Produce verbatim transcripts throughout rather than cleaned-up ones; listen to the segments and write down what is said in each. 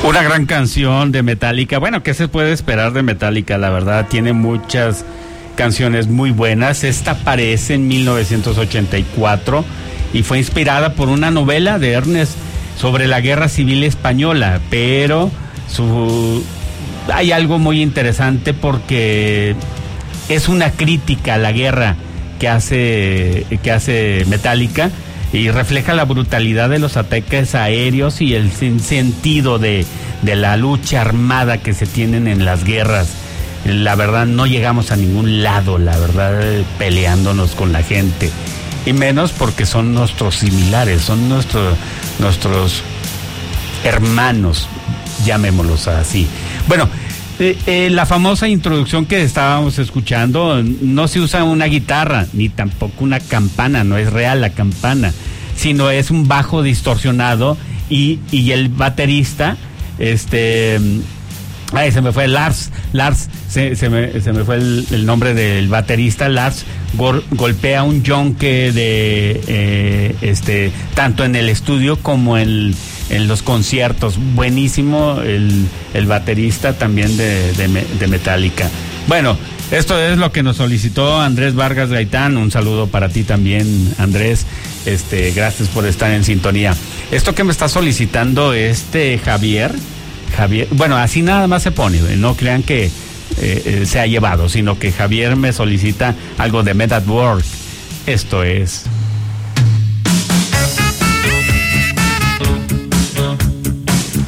Una gran canción de Metallica. Bueno, ¿qué se puede esperar de Metallica? La verdad, tiene muchas canciones muy buenas. Esta aparece en mil novecientos ochenta y cuatro y fue inspirada por una novela de Ernest sobre la Guerra Civil Española, pero su... hay algo muy interesante porque es una crítica a la guerra que hace, que hace Metallica, y refleja la brutalidad de los ataques aéreos y el sentido de, de la lucha armada que se tienen en las guerras. La verdad, no llegamos a ningún lado, la verdad, peleándonos con la gente, y menos porque son nuestros similares, son nuestros nuestros hermanos, llamémoslos así. Bueno, eh, eh, la famosa introducción que estábamos escuchando, no se usa una guitarra, ni tampoco una campana, no es real la campana, sino es un bajo distorsionado, y, y el baterista, este... Ay, se me fue Lars, Lars, se, se, me, se me fue el, el nombre del baterista. Lars gol, golpea un yonke de, eh, este, tanto en el estudio como en, en los conciertos. Buenísimo el, el baterista también de, de, de Metallica. Bueno, esto es lo que nos solicitó Andrés Vargas Gaitán. Un saludo para ti también, Andrés. Este, gracias por estar en sintonía. Esto que me está solicitando este Javier, Javier, bueno, así nada más se pone, no crean que eh, eh, se ha llevado, sino que Javier me solicita algo de Men at Work. Esto es...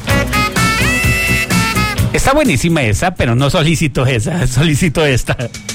Está buenísima esa, pero no solicito esa, solicito esta.